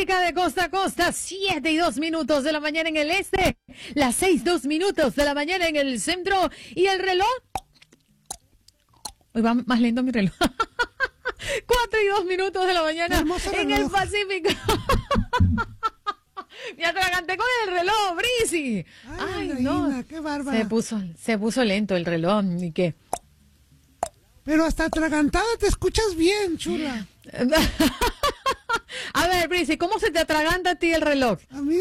Pacífica de costa a costa, 7:02 de la mañana en el este, las 6:02 de la mañana en el centro y el reloj. Hoy va más lento mi reloj. 4:02 de la mañana en el Pacífico. Me atraganté con el reloj, Brisi. Ay, no, qué bárbara. Se puso lento el reloj, ¿y qué? Pero hasta atragantada te escuchas bien, chula. A ver, Brisi, ¿cómo se te atraganta a ti el reloj? A mí...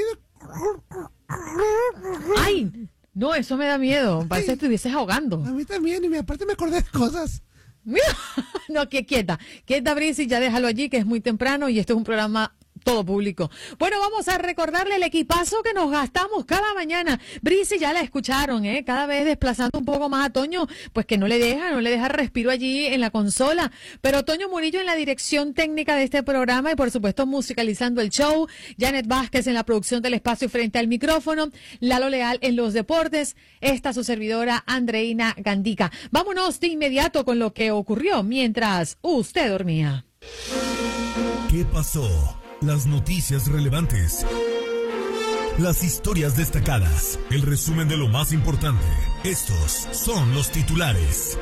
Ay, no, eso me da miedo. Parece que estuvieses ahogando. A mí también, y aparte me acordé de cosas. No, quieta, Brisi, ya déjalo allí, que es muy temprano y esto es un programa todo público. Bueno, vamos a recordarle el equipazo que nos gastamos cada mañana. Brisi, ya la escucharon, cada vez desplazando un poco más a Toño, pues que no le deja respiro allí en la consola. Pero Toño Murillo en la dirección técnica de este programa y por supuesto musicalizando el show, Janet Vázquez en la producción del espacio frente al micrófono, Lalo Leal en los deportes, esta su servidora Andreina Gandica. Vámonos de inmediato con lo que ocurrió mientras usted dormía. ¿Qué pasó? Las noticias relevantes, las historias destacadas, el resumen de lo más importante. Estos son los titulares.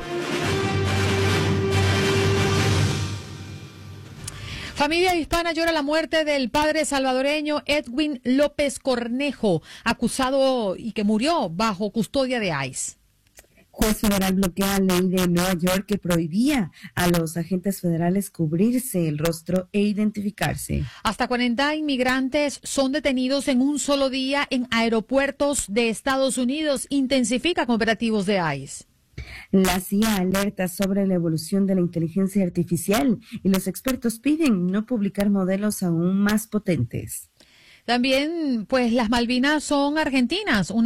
Familia hispana llora la muerte del padre salvadoreño Edwin López Cornejo, acusado y que murió bajo custodia de ICE. Juez federal bloquea la ley de Nueva York que prohibía a los agentes federales cubrirse el rostro e identificarse. Hasta 40 inmigrantes son detenidos en un solo día en aeropuertos de Estados Unidos. Intensifica con operativos de ICE. La CIA alerta sobre la evolución de la inteligencia artificial y los expertos piden no publicar modelos aún más potentes. También, pues las Malvinas son argentinas.